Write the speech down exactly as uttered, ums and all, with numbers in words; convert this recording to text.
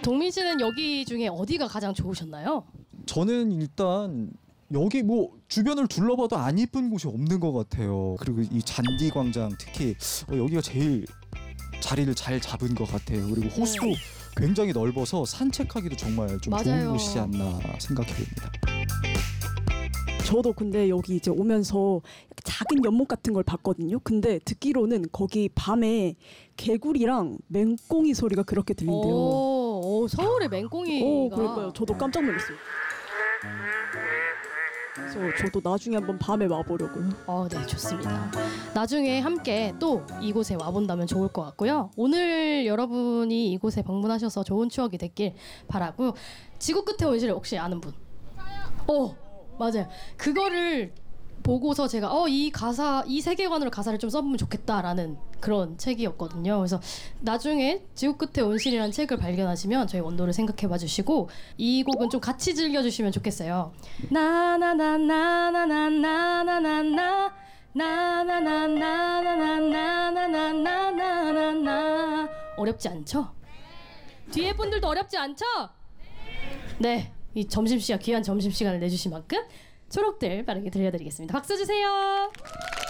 동민 씨는 여기 중에 어디가 가장 좋으셨나요? 저는 일단 여기 뭐 주변을 둘러봐도 안 이쁜 곳이 없는 것 같아요. 그리고 이 잔디 광장 특히 어, 여기가 제일 자리를 잘 잡은 것 같아요. 그리고 호수도 네. 굉장히 넓어서 산책하기도 정말 좀 맞아요. 좋은 곳이지 않나 생각해 봅니다. 저도 근데 여기 이제 오면서 작은 연못 같은 걸 봤거든요. 근데 듣기로는 거기 밤에 개구리랑 맹꽁이 소리가 그렇게 들린대요. 오, 오, 서울에 맹꽁이가. 오, 그러니까요. 저도 깜짝 놀랐어요. 그래서 저도 나중에 한번 밤에 와보려고요. 어, 네, 좋습니다. 나중에 함께 또 이곳에 와본다면 좋을 것 같고요. 오늘 여러분이 이곳에 방문하셔서 좋은 추억이 됐길 바라고. 지구 끝에 온실을 혹시 아는 분? 어, 맞아요. 그거를 보고서 제가 어, 이 가사, 이 세계관으로 가사를 좀 써보면 좋겠다라는 그런 책이었거든요. 그래서 나중에 지구 끝에 온실이라는 책을 발견하시면 저희 원도를 생각해봐 주시고 이 곡은 좀 같이 즐겨주시면 좋겠어요. 나나나나나나나나나나나 나나나나나나나나나나나 어렵지 않죠? 뒤에 분들도 어렵지 않죠? 네, 이 점심시간 귀한 점심시간을 내주신 만큼 초록들 빠르게 들려드리겠습니다. 박수 주세요.